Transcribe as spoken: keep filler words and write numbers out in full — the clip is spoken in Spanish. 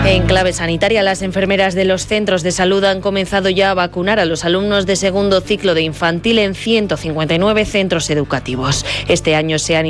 En clave sanitaria, las enfermeras de los centros de salud han comenzado ya a vacunar a los alumnos de segundo ciclo de infantil en ciento cincuenta y nueve centros educativos. Este año se han